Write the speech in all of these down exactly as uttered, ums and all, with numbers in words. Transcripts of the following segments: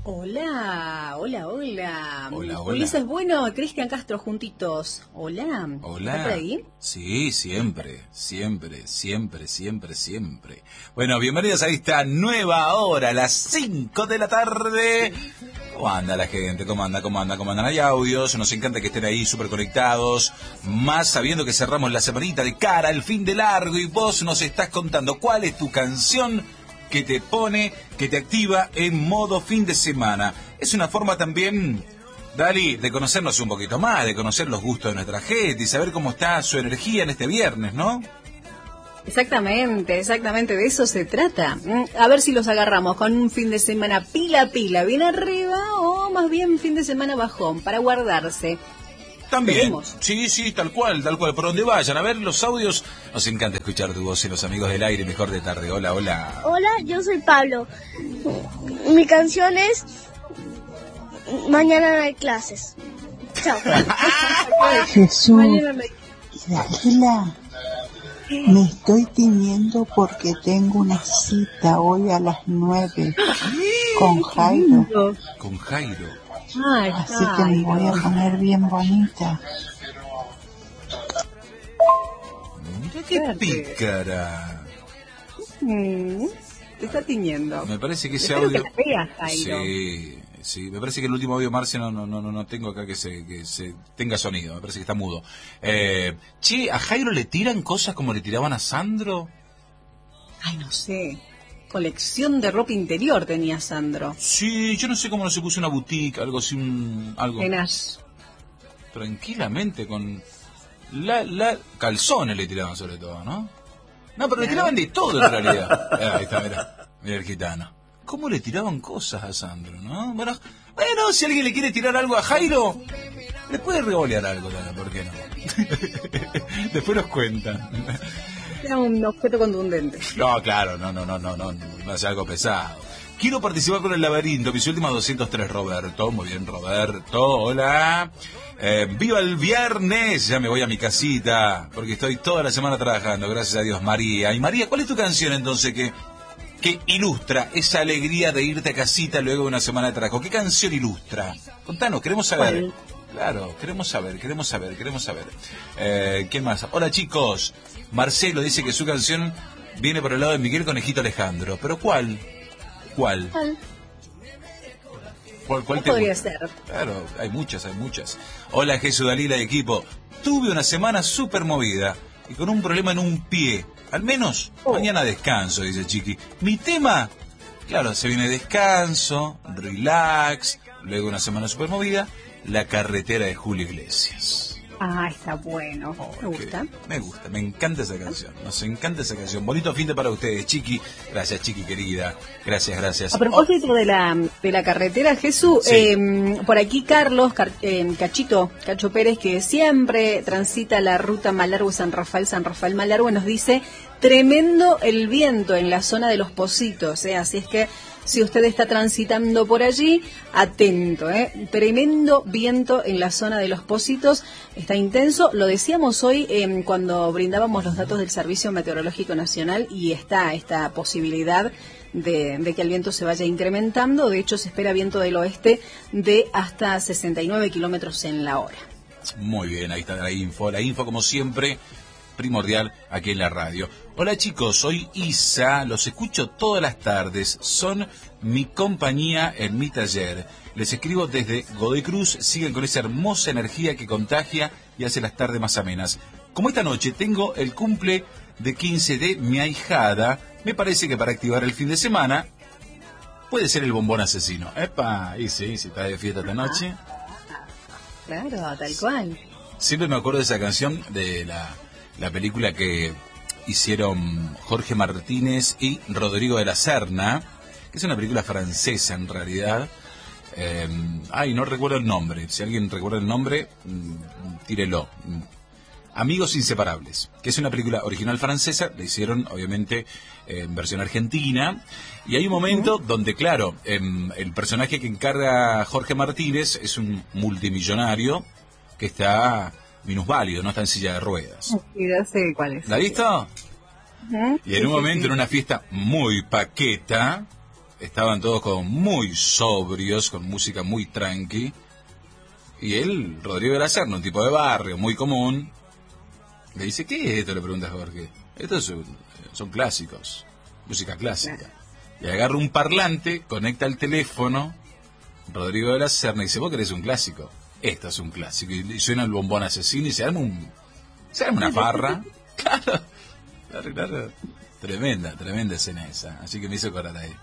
Hola, hola, hola. Hola, hola. Ulises Bueno, Cristian Castro juntitos. Hola. Hola. ¿Está por ahí? Sí, siempre, siempre, siempre, siempre, siempre. Bueno, bienvenidos a esta nueva hora, a las cinco de la tarde. ¿Cómo anda la gente? ¿Cómo anda? ¿Cómo anda? ¿Cómo andan? Hay audios, nos encanta que estén ahí súper conectados, más sabiendo que cerramos la semanita de cara al fin de largo y vos nos estás contando cuál es tu canción que te pone, que te activa en modo fin de semana. Es una forma también, Dali, de conocernos un poquito más, de conocer los gustos de nuestra gente y saber cómo está su energía en este viernes, ¿no? Exactamente, exactamente, de eso se trata. A ver si los agarramos con un fin de semana pila pila, bien arriba, o más bien fin de semana bajón, para guardarse. También, Veremos. sí, sí, tal cual, tal cual, por donde vayan, a ver los audios, nos encanta escuchar tu voz y los amigos del aire, mejor de tarde. Hola, hola. Hola, yo soy Pablo. Mi canción es Mañana no hay clases. Chao. Jesús, Mañana me- Dalila, me estoy tiñendo porque tengo una cita hoy a las nueve con Jairo, Con Jairo. Ay, así que me voy a poner bien bonita. Mira qué Espérate. pícara. Mm, te está tiñendo. Me parece que ese Espero audio... que la veas, Jairo. Sí, sí, me parece que el último audio, Marce, no, no, no, no, no tengo acá que se, que se tenga sonido, me parece que está mudo. Eh, che, ¿a Jairo le tiran cosas como le tiraban a Sandro? Ay, no sé. Colección de ropa interior tenía Sandro. Sí, yo no sé cómo no se puso una boutique, algo así, un, algo Tenaz. tranquilamente con la, la calzones le tiraban sobre todo, ¿no? No, pero le tiraban de todo en realidad. Eh, ahí está, mira, mira el gitano. ¿Cómo le tiraban cosas a Sandro, no? Bueno, bueno, si alguien le quiere tirar algo a Jairo, le puede revolear algo también, ¿por qué no? Después nos cuentan. Era un objeto contundente. No, claro, no, no, no, no, no, no es algo pesado. Quiero participar con el laberinto, mis últimas doscientos tres, Roberto. Muy bien, Roberto, hola. Eh, ¡Viva el viernes! Ya me voy a mi casita, porque estoy toda la semana trabajando, gracias a Dios, María. Y María, ¿cuál es tu canción entonces que, que ilustra esa alegría de irte a casita luego de una semana de trabajo? ¿Qué canción ilustra? Contanos, queremos saber. ¿Cuál? Claro, queremos saber, queremos saber, queremos saber. Eh, ¿Qué más? Hola chicos, Marcelo dice que su canción viene por el lado de Miguel Conejito Alejandro. ¿Pero cuál? ¿Cuál? ¿Cuál? ¿Cuál, cuál ¿Cuál te podría gusta? ser? Claro, hay muchas, hay muchas. Hola Jesús, Dalila y equipo. Tuve una semana súper movida y con un problema en un pie. Al menos Oh. mañana descanso, dice Chiqui. Mi tema, claro, se viene descanso, relax, luego una semana súper movida, La carretera de Julio Iglesias. Ah, está bueno. Oh, ¿Te qué gusta? bien. Me gusta, me encanta esa canción. Nos encanta esa canción. Bonito fin de para ustedes, Chiqui. Gracias, Chiqui querida. Gracias, gracias. A propósito de la de la carretera, Jesús, Sí. eh, por aquí Carlos, Car- eh, Cachito, Cacho Pérez, que siempre transita la ruta Malargüe San Rafael, San Rafael Malargüe, nos dice, tremendo el viento en la zona de los Pocitos, ¿eh? Así es que si usted está transitando por allí, atento, ¿eh? Tremendo viento en la zona de los Pocitos, está intenso. Lo decíamos hoy eh, cuando brindábamos los datos del Servicio Meteorológico Nacional y está esta posibilidad de, de que el viento se vaya incrementando. De hecho, se espera viento del oeste de hasta sesenta y nueve kilómetros en la hora. Muy bien, ahí está la info. La info, como siempre, primordial aquí en la radio. Hola chicos, soy Isa, los escucho todas las tardes, son mi compañía en mi taller. Les escribo desde Godoy Cruz, siguen con esa hermosa energía que contagia y hace las tardes más amenas. Como esta noche tengo el cumple de quince de mi ahijada, me parece que para activar el fin de semana puede ser el bombón asesino. Epa, y sí, si está de fiesta esta noche. Claro, tal cual. Siempre me acuerdo de esa canción de la, la película que hicieron Jorge Martínez y Rodrigo de la Serna, que es una película francesa en realidad. Eh, ay, no recuerdo el nombre. Si alguien recuerda el nombre, mm, tírelo. Amigos Inseparables, que es una película original francesa, la hicieron obviamente eh, en versión argentina, y hay un momento donde, claro, eh, el personaje que encarga Jorge Martínez es un multimillonario que está minusválido, no está en silla de ruedas. Sí, ya sé cuál es. ¿La has visto? Ujú. Y en Sí, un sí, momento, sí. en una fiesta muy paqueta, estaban todos como muy sobrios, con música muy tranqui. Y él, Rodrigo de la Serna, un tipo de barrio, muy común, le dice, ¿qué es esto? Le pregunta a Jorge. Estos son, son clásicos, música clásica. Y agarra un parlante, conecta el teléfono, Rodrigo de la Serna, y dice, ¿vos querés un clásico? Esto es un clásico. Y suena el bombón asesino y se arma un, se arma una farra. Claro, claro, claro. Tremenda, tremenda escena esa. Así que me hizo acordar ahí.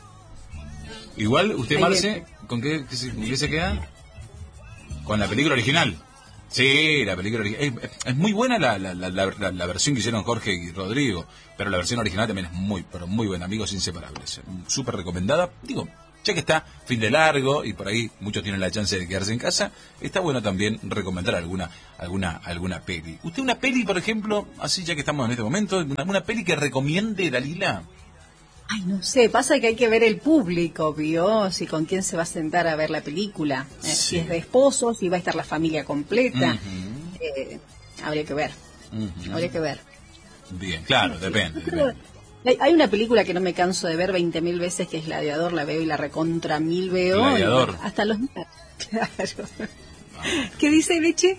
Igual, usted, Marce, ¿con qué, qué se, con qué se queda? Con la película original. Sí, la película original. Es, es muy buena la, la, la, la, la versión que hicieron Jorge y Rodrigo, pero la versión original también es muy, pero muy buena. Amigos inseparables. Súper recomendada. Digo, ya que está fin de largo y por ahí muchos tienen la chance de quedarse en casa, está bueno también recomendar alguna alguna alguna peli. ¿Usted una peli, por ejemplo, así ya que estamos en este momento, una, una peli que recomiende, Dalila? Ay, no sé, pasa que hay que ver el público, ¿vio? Si con quién se va a sentar a ver la película. Eh, Sí. Si es de esposos, si va a estar la familia completa. Uh-huh. Eh, habría que ver, Uh-huh. habría que ver. Bien, claro, depende. Pero depende. hay, hay una película que no me canso de ver veinte mil veces, que es Gladiador, la veo y la recontra mil veo. Gladiador. Y hasta los... Claro. ¿Qué dice Leche?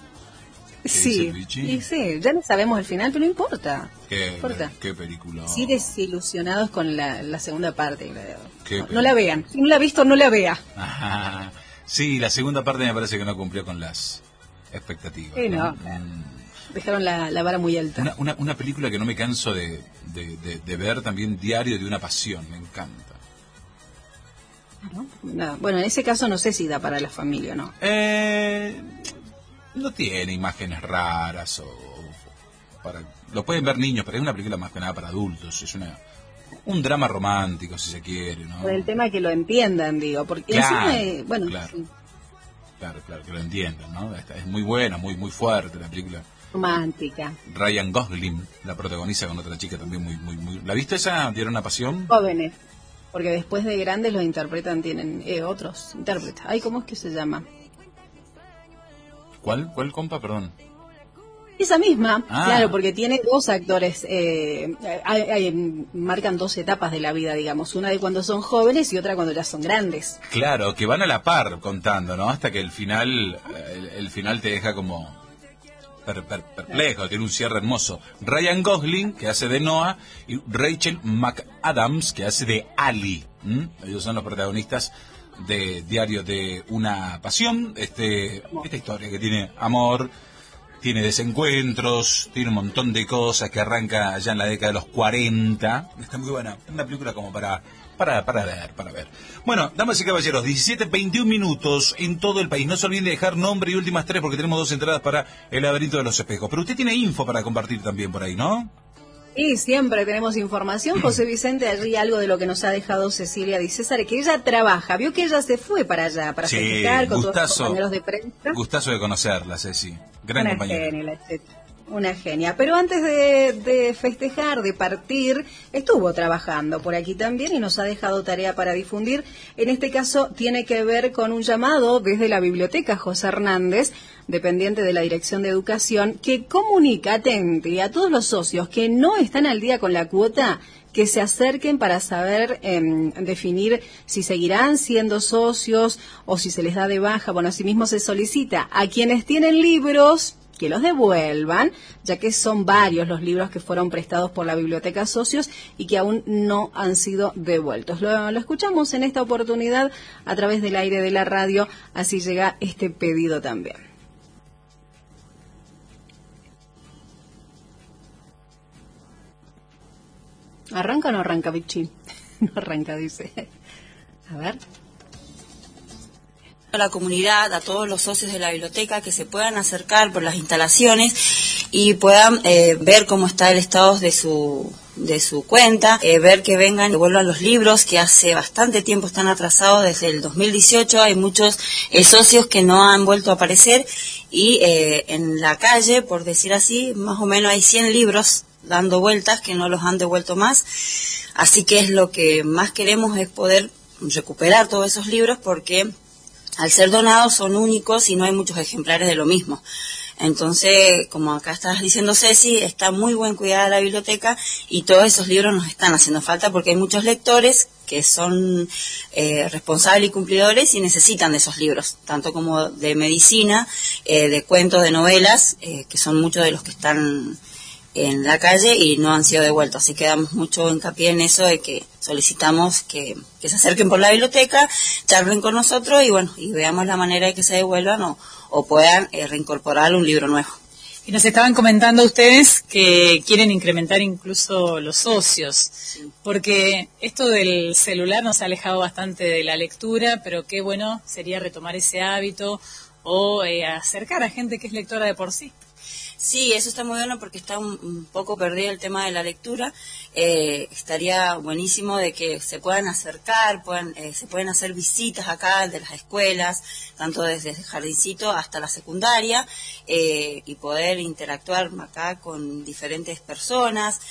Sí, dice Vichy? y sí, ya no sabemos el final, pero no importa. ¿Qué, no importa. qué película? Sí, desilusionados con la, la segunda parte de Gladiador. Qué No, no pena. la vean. Si no la ha visto, no la vea. Ajá. Sí, la segunda parte me parece que no cumplió con las expectativas. Sí, no. Mm. Dejaron la, la vara muy alta. Una, una, una película que no me canso de, de, de, de ver también, Diario de una pasión, me encanta. ¿No? No, bueno, en ese caso no sé si da para la familia o no. Eh, no tiene imágenes raras o para, lo pueden ver niños, pero es una película más que nada para adultos. Es una un drama romántico, si se quiere, ¿no? Por el tema que lo entiendan, digo, porque Claro, encima, eh, bueno, claro. sí, Claro, claro, que lo entiendan, ¿no? Esta- Es muy buena, muy muy fuerte la película. romántica. Ryan Gosling la protagoniza con otra chica también muy muy muy. ¿La viste esa? ¿Dieron una pasión? Jóvenes, porque después de grandes los interpretan, tienen eh, otros intérpretes. Ay, ¿cómo es que se llama? ¿Cuál? ¿Cuál, compa? Perdón. Esa misma, Ah. claro, porque tiene dos actores, eh, hay- hay- marcan dos etapas de la vida, digamos, una de cuando son jóvenes y otra cuando ya son grandes. Claro, que van a la par contando, ¿no? Hasta que el final, eh, el, el final te deja como per- per- perplejo, tiene un cierre hermoso. Ryan Gosling, que hace de Noah, y Rachel McAdams, que hace de Ali. ¿m? Ellos son los protagonistas de Diario de una pasión, este, esta historia que tiene amor, tiene desencuentros, tiene un montón de cosas, que arranca ya en la década de los cuarenta. Está muy buena, una película como para para para ver, para ver. Bueno, damas y caballeros, diecisiete veintiún minutos en todo el país. No se olviden de dejar nombre y últimas tres porque tenemos dos entradas para El laberinto de los espejos. Pero usted tiene info para compartir también por ahí, ¿no? Y siempre tenemos información, José Vicente, allí algo de lo que nos ha dejado Cecilia Di César, que ella trabaja, vio que ella se fue para allá, para Sí, festejar con todos los gustazo. compañeros de prensa. Gustazo de conocerla, Ceci. Gran Una compañera. genia, la Ceci. Una genia. Pero antes de, de festejar, de partir, estuvo trabajando por aquí también y nos ha dejado tarea para difundir. En este caso tiene que ver con un llamado desde la Biblioteca José Hernández, dependiente de la Dirección de Educación, que comunica, atente, a todos los socios que no están al día con la cuota, que se acerquen para saber eh, definir si seguirán siendo socios o si se les da de baja. Bueno, asimismo se solicita a quienes tienen libros que los devuelvan, ya que son varios los libros que fueron prestados por la Biblioteca Socios y que aún no han sido devueltos. Lo, lo escuchamos en esta oportunidad a través del aire de la radio, así llega este pedido también. ¿Arranca o no arranca, Vichy? No arranca, dice. A ver. A la comunidad, a todos los socios de la biblioteca que se puedan acercar por las instalaciones y puedan eh, ver cómo está el estado de su de su cuenta, eh, ver que vengan y devuelvan los libros que hace bastante tiempo están atrasados, desde el dos mil dieciocho hay muchos eh, socios que no han vuelto a aparecer y eh, en la calle, por decir así, más o menos hay cien libros dando vueltas que no los han devuelto más, así que es lo que más queremos, es poder recuperar todos esos libros porque al ser donados son únicos y no hay muchos ejemplares de lo mismo. Entonces, como acá estás diciendo Ceci, está muy buen cuidada la biblioteca y todos esos libros nos están haciendo falta porque hay muchos lectores que son eh, responsables y cumplidores y necesitan de esos libros, tanto como de medicina, eh, de cuentos, de novelas, eh, que son muchos de los que están en la calle y no han sido devueltos. Así que damos mucho hincapié en eso de que solicitamos que, que se acerquen por la biblioteca, charlen con nosotros y bueno, y veamos la manera de que se devuelvan o, o puedan eh, reincorporar un libro nuevo. Y nos estaban comentando ustedes que quieren incrementar incluso los socios, sí. Porque esto del celular nos ha alejado bastante de la lectura, pero qué bueno sería retomar ese hábito o eh, acercar a gente que es lectora de por sí. Sí, eso está muy bueno porque está un, un poco perdido el tema de la lectura. Eh, estaría buenísimo de que se puedan acercar, puedan, eh, se pueden hacer visitas acá de las escuelas, tanto desde el jardincito hasta la secundaria, eh, y poder interactuar acá con diferentes personas.